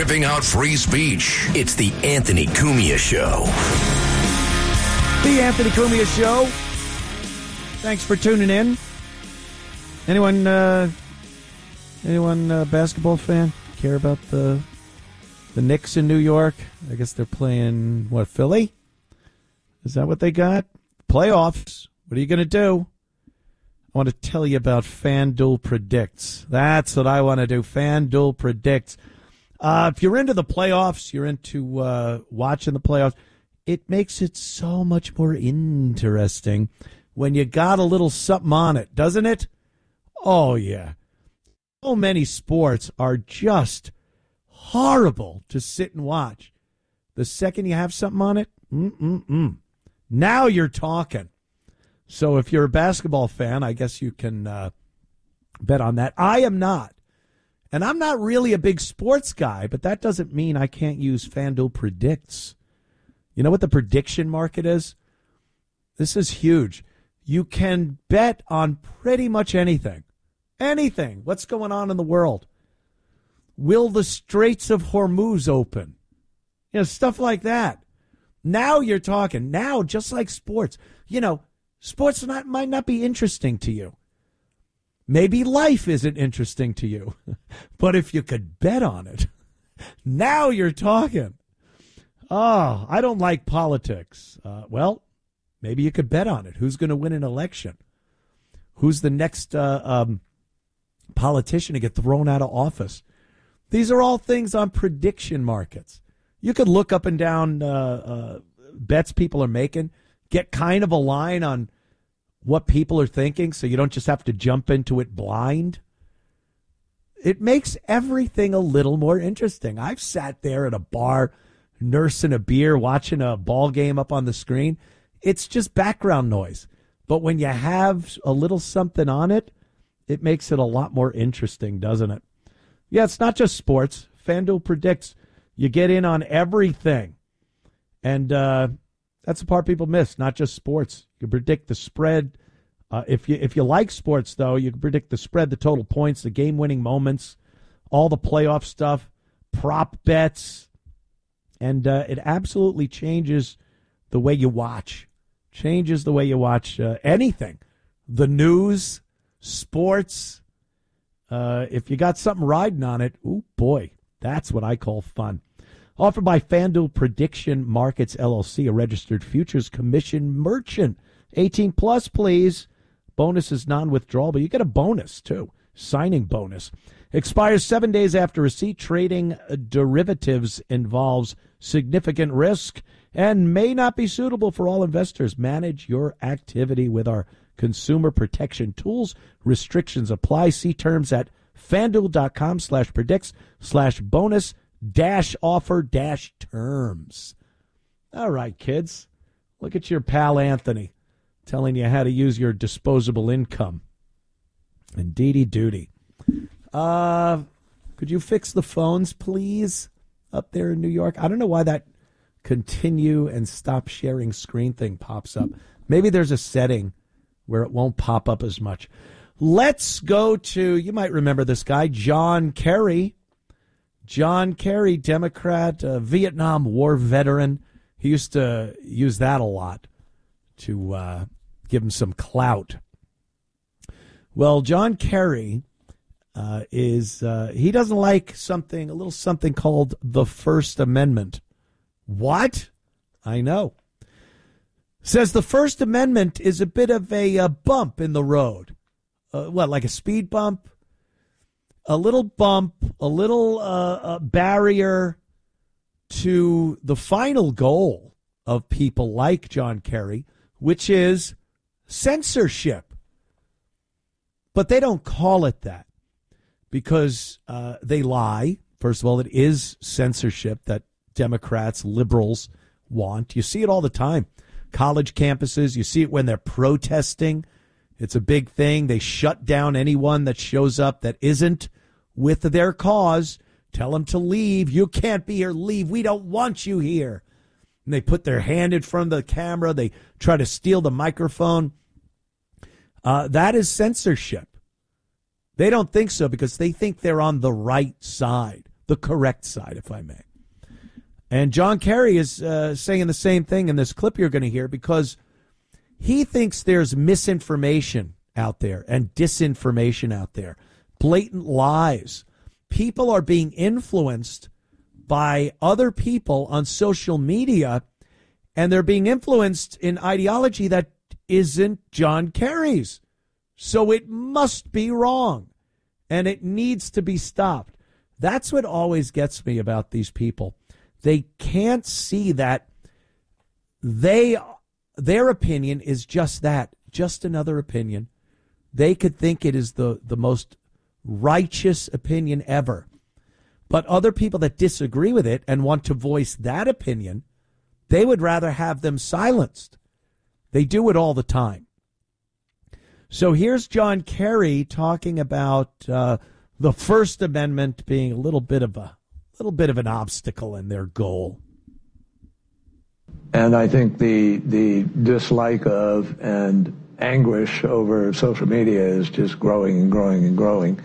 ripping out free speech. It's the Anthony Cumia Show. The Anthony Cumia Show. Thanks for tuning in. Anyone basketball fan care about the Knicks in New York? I guess they're playing, Philly? Is that what they got? Playoffs. What are you going to do? I want to tell you about FanDuel Predicts. That's what I want to do. FanDuel Predicts. If you're into the playoffs, you're into watching the playoffs, it makes it so much more interesting when you got a little something on it, doesn't it? Oh, yeah. So many sports are just horrible to sit and watch. The second you have something on it, now you're talking. So if you're a basketball fan, I guess you can bet on that. I am not. And I'm not really a big sports guy, but that doesn't mean I can't use FanDuel Predicts. You know what the prediction market is? This is huge. You can bet on pretty much anything. Anything. What's going on in the world? Will the Straits of Hormuz open? You know, stuff like that. Now you're talking. Now, just like sports. You know, sports might not be interesting to you. Maybe life isn't interesting to you. But if you could bet on it, now you're talking. Oh, I don't like politics. Well, maybe you could bet on it. Who's going to win an election? Who's the next politician to get thrown out of office? These are all things on prediction markets. You could look up and down bets people are making, get kind of a line on what people are thinking so you don't just have to jump into it blind. It makes everything a little more interesting. I've sat there at a bar nursing a beer, watching a ball game up on the screen. It's just background noise. But when you have a little something on it, it makes it a lot more interesting, doesn't it? Yeah, it's not just sports. FanDuel Predicts. You get in on everything. And that's the part people miss, not just sports. You can predict the spread. If you like sports, though, you can predict the spread, the total points, the game-winning moments, all the playoff stuff, prop bets. And it absolutely changes the way you watch. Changes the way you watch anything. The news, sports. If you got something riding on it, oh boy, that's what I call fun. Offered by FanDuel Prediction Markets, LLC, a registered futures commission merchant. 18 plus, please. Bonus is non-withdrawal, but you get a bonus, too. Signing bonus. Expires 7 days after receipt. Trading derivatives involves significant risk and may not be suitable for all investors. Manage your activity with our consumer protection tools. Restrictions apply. See terms at FanDuel.com/predicts/bonus-offer-terms. All right, kids. Look at your pal Anthony telling you how to use your disposable income. Indeedy duty. Could you fix the phones, please, up there in New York? I don't know why that continue and stop sharing screen thing pops up. Maybe there's a setting where it won't pop up as much. Let's go to, you might remember this guy, John Kerry. John Kerry, Democrat, Vietnam War veteran. He used to use that a lot to give him some clout. Well, John Kerry he doesn't like a little something called the First Amendment. What? I know. Says the First Amendment is a bit of a bump in the road. Like a speed bump? A little bump, a little barrier to the final goal of people like John Kerry, which is censorship. But they don't call it that because they lie. First of all, it is censorship that Democrats, liberals want. You see it all the time. College campuses, you see it when they're protesting. It's a big thing. They shut down anyone that shows up that isn't with their cause. Tell them to leave. You can't be here. Leave. We don't want you here. And they put their hand in front of the camera. They try to steal the microphone. That is censorship. They don't think so because they think they're on the right side. the correct side, if I may. And John Kerry is saying the same thing in this clip you're going to hear, because he thinks there's misinformation out there and disinformation out there, blatant lies. People are being influenced by other people on social media, and they're being influenced in ideology that isn't John Kerry's. So it must be wrong, and it needs to be stopped. That's what always gets me about these people. They can't see that their opinion is just that, just another opinion. They could think it is the most righteous opinion ever. But other people that disagree with it and want to voice that opinion, they would rather have them silenced. They do it all the time. So here's John Kerry talking about the First Amendment being a little bit of an obstacle in their goal. And I think the dislike of and anguish over social media is just growing and growing and growing.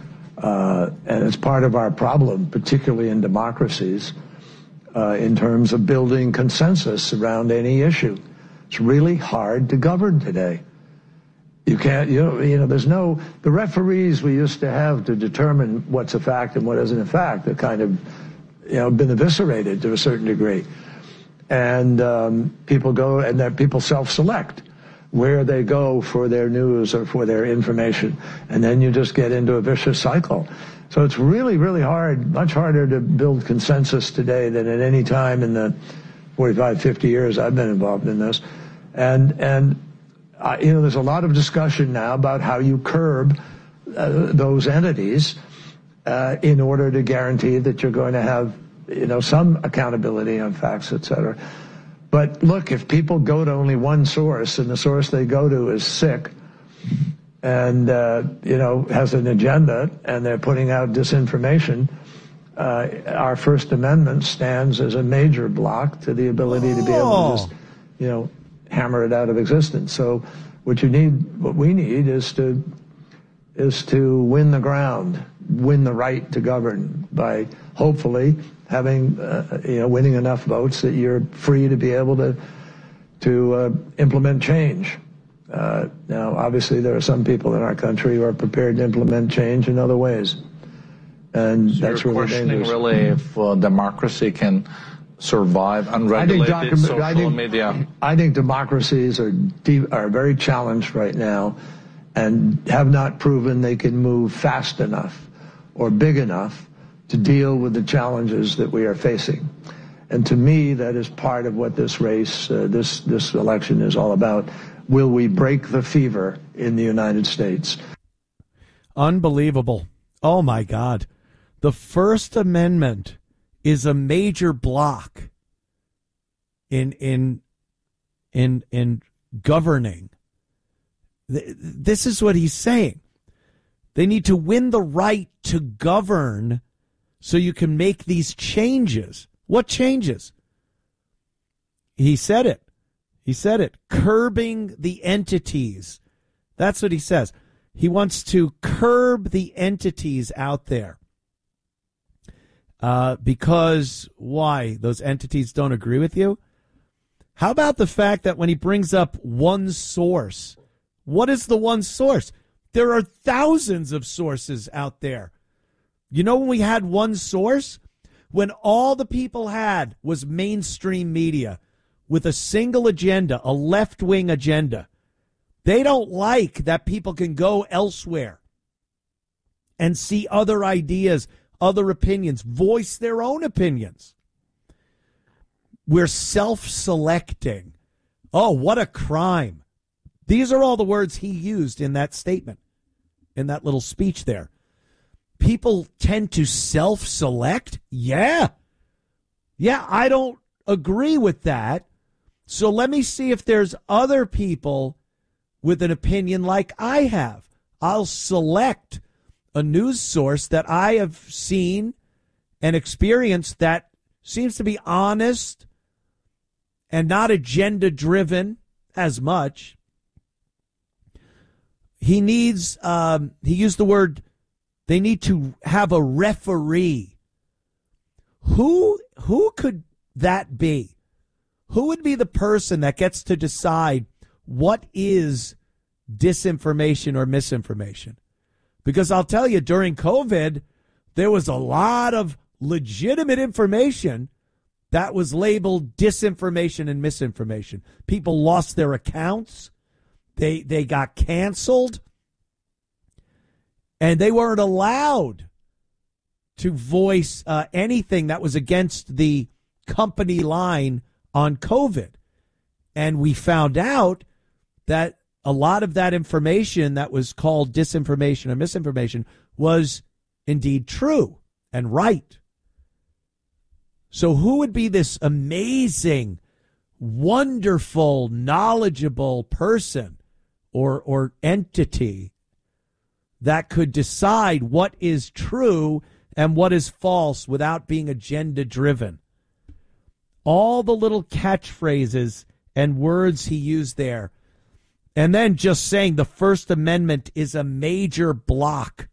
And it's part of our problem, particularly in democracies, in terms of building consensus around any issue. It's really hard to govern today. You can't, there's no, the referees we used to have to determine what's a fact and what isn't a fact have kind of, been eviscerated to a certain degree. And people go, and people self-select where they go for their news or for their information. And then you just get into a vicious cycle. So it's really, really hard, much harder to build consensus today than at any time in the 45, 50 years I've been involved in this. And there's a lot of discussion now about how you curb those entities in order to guarantee that you're going to have, some accountability on facts, et cetera. But look, if people go to only one source and the source they go to is sick and, has an agenda and they're putting out disinformation, our First Amendment stands as a major block to the ability to be able to just, hammer it out of existence. So what we need is to win the ground, win the right to govern by hopefully having, winning enough votes that you're free to be able to implement change. Now, obviously, there are some people in our country who are prepared to implement change in other ways, and so that's really dangerous. You're questioning really if democracy can survive unregulated social media. I think democracies are very challenged right now, and have not proven they can move fast enough or big enough to deal with the challenges that we are facing. And to me, that is part of what this race, this election is all about. Will we break the fever in the United States? Unbelievable. Oh, my God. The First Amendment is a major block in governing. This is what he's saying. They need to win the right to govern so you can make these changes. What changes? He said it. Curbing the entities. That's what he says. He wants to curb the entities out there. Because why? Those entities don't agree with you? How about the fact that when he brings up one source, what is the one source? There are thousands of sources out there. When we had one source? When all the people had was mainstream media with a single agenda, a left-wing agenda. They don't like that people can go elsewhere and see other ideas, other opinions, voice their own opinions. We're self-selecting. Oh, what a crime. These are all the words he used in that statement, in that little speech there. People tend to self-select? Yeah, I don't agree with that. So let me see if there's other people with an opinion like I have. I'll select a news source that I have seen and experienced that seems to be honest and not agenda-driven as much. He used the word, they need to have a referee Who could that be? Who would be the person that gets to decide what is disinformation or misinformation? Because I'll tell you, during COVID, there was a lot of legitimate information that was labeled disinformation and misinformation. People lost their accounts. They got canceled. And they weren't allowed to voice anything that was against the company line on COVID. And we found out that a lot of that information that was called disinformation or misinformation was indeed true and right. So who would be this amazing, wonderful, knowledgeable person or entity that could decide what is true and what is false without being agenda driven? All the little catchphrases and words he used there. And then just saying the First Amendment is a major block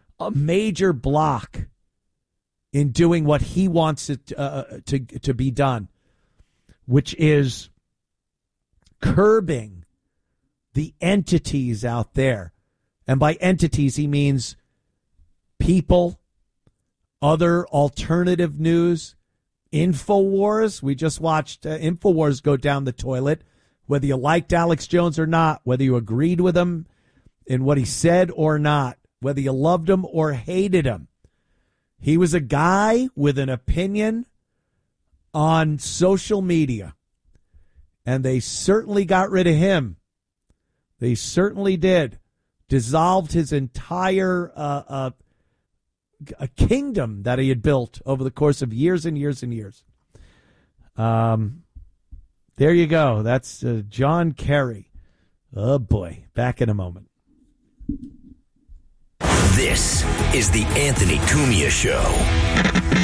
in doing what he wants it to be done, which is curbing the entities out there. And by entities, he means people, other alternative news, InfoWars. We just watched InfoWars go down the toilet. Whether you liked Alex Jones or not, whether you agreed with him in what he said or not, whether you loved him or hated him, he was a guy with an opinion on social media. And they certainly got rid of him. They certainly did. Dissolved his entire a kingdom that he had built over the course of years and years and years. There you go. That's John Kerry. Oh, boy. Back in a moment. This is the Anthony Cumia Show.